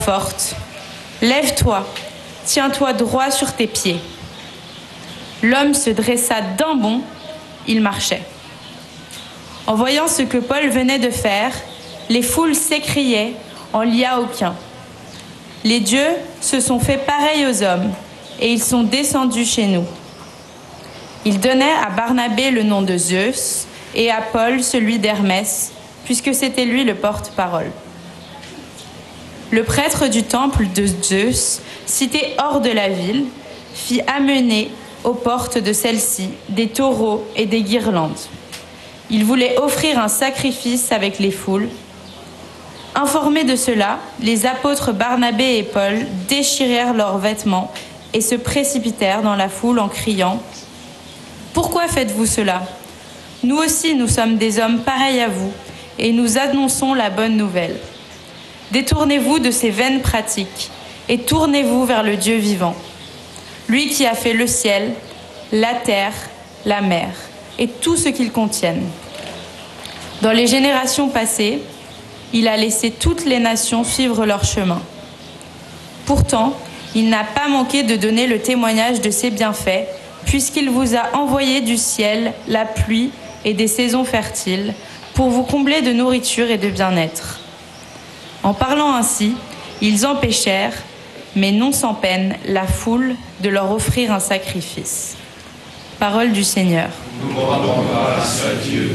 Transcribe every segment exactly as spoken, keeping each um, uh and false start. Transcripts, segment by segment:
forte. Lève-toi, tiens-toi droit sur tes pieds. L'homme se dressa d'un bond, il marchait. En voyant ce que Paul venait de faire, les foules s'écriaient, en il n'y a aucun. Les dieux se sont fait pareil aux hommes, et ils sont descendus chez nous. Ils donnaient à Barnabé le nom de Zeus, et à Paul celui d'Hermès, puisque c'était lui le porte-parole. Le prêtre du temple de Zeus, cité hors de la ville, fit amener aux portes de celle-ci des taureaux et des guirlandes. Il voulait offrir un sacrifice avec les foules. Informés de cela, les apôtres Barnabé et Paul déchirèrent leurs vêtements et se précipitèrent dans la foule en criant « Pourquoi faites-vous cela ? Nous aussi, nous sommes des hommes pareils à vous, et nous annonçons la bonne nouvelle. Détournez-vous de ces vaines pratiques et tournez-vous vers le Dieu vivant, lui qui a fait le ciel, la terre, la mer et tout ce qu'ils contiennent. Dans les générations passées, il a laissé toutes les nations suivre leur chemin. Pourtant, il n'a pas manqué de donner le témoignage de ses bienfaits, puisqu'il vous a envoyé du ciel la pluie et des saisons fertiles pour vous combler de nourriture et de bien-être. En parlant ainsi, ils empêchèrent, mais non sans peine, la foule de leur offrir un sacrifice. Parole du Seigneur. Nous rendons grâce à Dieu.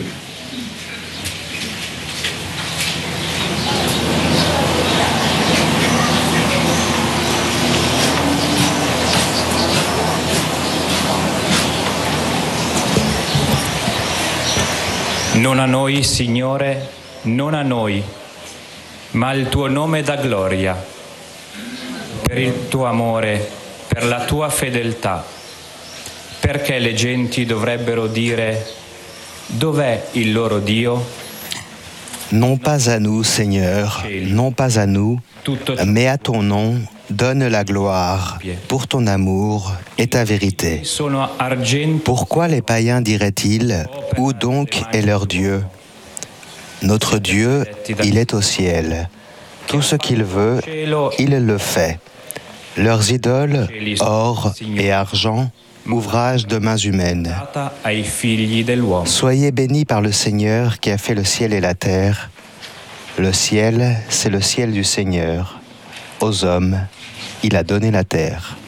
Non a noi, Signore, non a noi, ma il tuo nome dà gloria, per il tuo amore, per la tua fedeltà. Perché le genti dovrebbero dire: dov'è il loro Dio? Non pas à nous, Seigneur, non pas à nous, mais à ton nom, donne la gloire pour ton amour et ta vérité. Pourquoi les païens diraient-ils: où donc est leur Dieu? Notre Dieu, il est au ciel. Tout ce qu'il veut, il le fait. Leurs idoles, or et argent, ouvrage de mains humaines. Soyez bénis par le Seigneur qui a fait le ciel et la terre. Le ciel, c'est le ciel du Seigneur. Aux hommes, il a donné la terre.